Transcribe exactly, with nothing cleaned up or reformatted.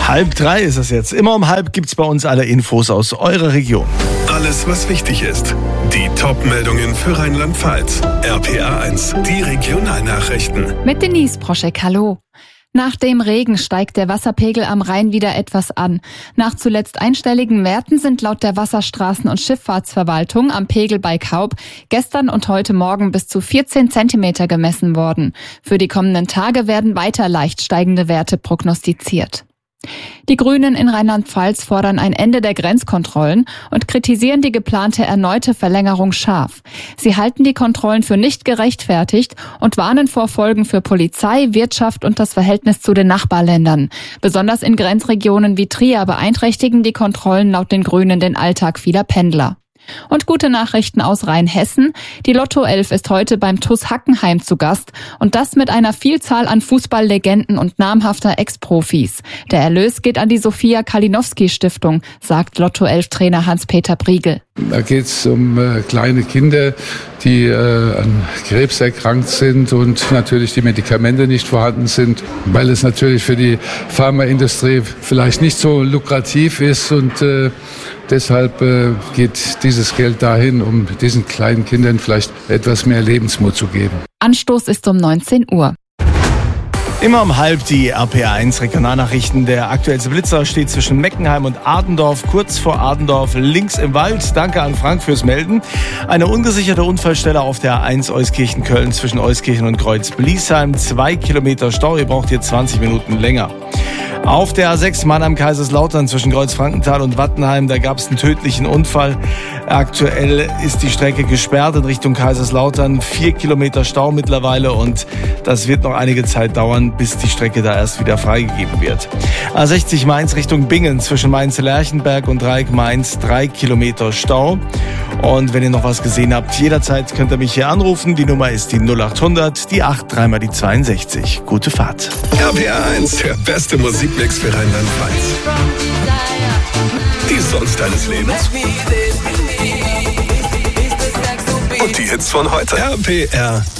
Halb drei ist es jetzt. Immer um halb gibt's bei uns alle Infos aus eurer Region. Alles, was wichtig ist. Die Top-Meldungen für Rheinland-Pfalz. R P R eins, die Regionalnachrichten. Mit Denise Proschek, hallo. Nach dem Regen steigt der Wasserpegel am Rhein wieder etwas an. Nach zuletzt einstelligen Werten sind laut der Wasserstraßen- und Schifffahrtsverwaltung am Pegel bei Kaub gestern und heute Morgen bis zu vierzehn Zentimeter gemessen worden. Für die kommenden Tage werden weiter leicht steigende Werte prognostiziert. Die Grünen in Rheinland-Pfalz fordern ein Ende der Grenzkontrollen und kritisieren die geplante erneute Verlängerung scharf. Sie halten die Kontrollen für nicht gerechtfertigt und warnen vor Folgen für Polizei, Wirtschaft und das Verhältnis zu den Nachbarländern. Besonders in Grenzregionen wie Trier beeinträchtigen die Kontrollen laut den Grünen den Alltag vieler Pendler. Und gute Nachrichten aus Rheinhessen. Die Lotto elf ist heute beim T U S Hackenheim zu Gast und das mit einer Vielzahl an Fußballlegenden und namhafter Ex-Profis. Der Erlös geht an die Sophia Kalinowski Stiftung, sagt Lotto elf Trainer Hans-Peter Briegel. Da geht es um äh, kleine Kinder, die äh, an Krebs erkrankt sind und natürlich die Medikamente nicht vorhanden sind, weil es natürlich für die Pharmaindustrie vielleicht nicht so lukrativ ist und äh, deshalb äh, geht dieses Geld dahin, um diesen kleinen Kindern vielleicht etwas mehr Lebensmut zu geben. Anstoß ist um neunzehn Uhr. Immer um halb die R P R eins Regionalnachrichten. Der aktuellste Blitzer steht zwischen Meckenheim und Adendorf, kurz vor Adendorf, links im Wald. Danke an Frank fürs Melden. Eine ungesicherte Unfallstelle auf der A eins Euskirchen-Köln zwischen Euskirchen und Kreuz-Bliesheim. Zwei Kilometer Stau, ihr braucht hier zwanzig Minuten länger. Auf der A sechs Mannheim-Kaiserslautern zwischen Kreuz-Frankenthal und Wattenheim, da gab es einen tödlichen Unfall. Aktuell ist die Strecke gesperrt in Richtung Kaiserslautern. Vier Kilometer Stau mittlerweile und das wird noch einige Zeit dauern, bis die Strecke da erst wieder freigegeben wird. A sechzig Mainz Richtung Bingen zwischen Mainz-Lerchenberg und Dreieck Mainz, drei Kilometer Stau. Und wenn ihr noch was gesehen habt, jederzeit könnt ihr mich hier anrufen. Die Nummer ist die null acht hundert, die acht, dreimal die zweiundsechzig. Gute Fahrt. R P R eins, der beste Musikmix für Rheinland-Pfalz. Die Songs deines Lebens. Und die Hits von heute. R P R